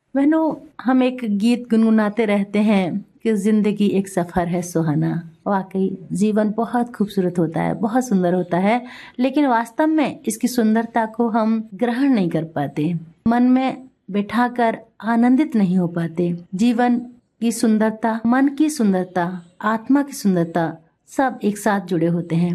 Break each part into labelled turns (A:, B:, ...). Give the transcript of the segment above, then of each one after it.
A: बहनों, हम एक गीत गुनगुनाते रहते हैं कि जिंदगी एक सफर है सुहाना। वाकई जीवन बहुत खूबसूरत होता है, बहुत सुंदर होता है, लेकिन वास्तव में इसकी सुंदरता को हम ग्रहण नहीं कर पाते, मन में बिठाकर आनंदित नहीं हो पाते। जीवन की सुंदरता, मन की सुंदरता, आत्मा की सुंदरता सब एक साथ जुड़े होते हैं।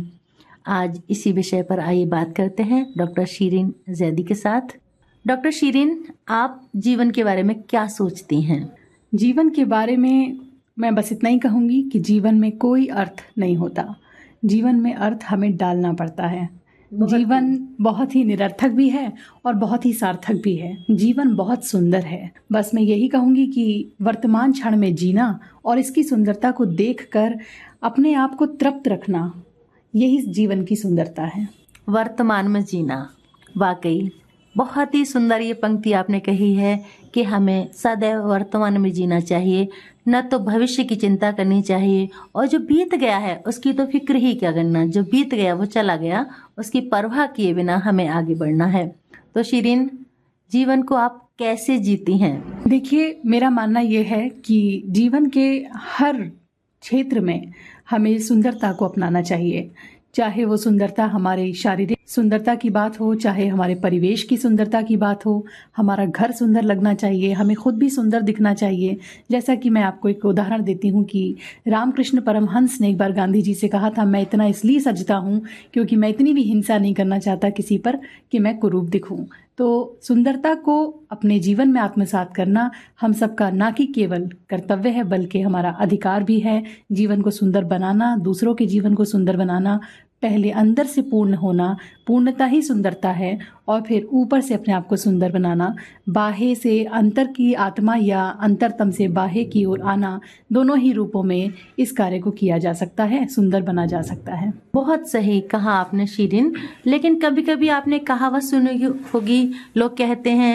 A: आज इसी विषय पर आइए बात करते हैं डॉक्टर शीरीन जैदी के साथ। डॉक्टर शीरीन, आप जीवन के बारे में क्या सोचती हैं?
B: जीवन के बारे में मैं बस इतना ही कहूँगी कि जीवन में कोई अर्थ नहीं होता। जीवन में अर्थ हमें डालना पड़ता है। जीवन बहुत ही निरर्थक भी है और बहुत ही सार्थक भी है। जीवन बहुत सुंदर है। बस मैं यही कहूँगी कि वर्तमान क्षण में जीना और इसकी सुंदरता को देखकर अपने आप को तृप्त रखना, यही जीवन की सुंदरता है।
A: वर्तमान में जीना, वाकई बहुत ही सुंदर ये पंक्ति आपने कही है कि हमें सदैव वर्तमान में जीना चाहिए, न तो भविष्य की चिंता करनी चाहिए, और जो बीत गया है उसकी तो फिक्र ही क्या करना। जो बीत गया वो चला गया, उसकी परवाह किए बिना हमें आगे बढ़ना है। तो शीरीन, जीवन को आप कैसे जीती हैं?
B: देखिए, मेरा मानना ये है कि जीवन के हर क्षेत्र में हमें सुंदरता को अपनाना चाहिए। चाहे वो सुंदरता हमारे शारीरिक सुंदरता की बात हो, चाहे हमारे परिवेश की सुंदरता की बात हो, हमारा घर सुंदर लगना चाहिए, हमें खुद भी सुंदर दिखना चाहिए। जैसा कि मैं आपको एक उदाहरण देती हूँ कि रामकृष्ण परमहंस ने एक बार गांधी जी से कहा था, मैं इतना इसलिए सजता हूँ क्योंकि मैं इतनी भी हिंसा नहीं करना चाहता किसी पर कि मैं कुरूप दिखूं। तो सुंदरता को अपने जीवन में आत्मसात करना हम सबका ना कि केवल कर्तव्य है, बल्कि हमारा अधिकार भी है। जीवन को सुंदर बनाना, दूसरों के जीवन को सुंदर बनाना, पहले अंदर से पूर्ण होना, पूर्णता ही सुंदरता है, और फिर ऊपर से अपने आप को सुंदर बनाना। बाह्य से अंतर की आत्मा या अंतरतम से बाह्य की ओर आना, दोनों ही रूपों में इस कार्य को किया जा सकता है, सुंदर बना जा सकता है।
A: बहुत सही कहा आपने शीरीन। लेकिन कभी कभी आपने कहावत सुनी होगी, लोग कहते हैं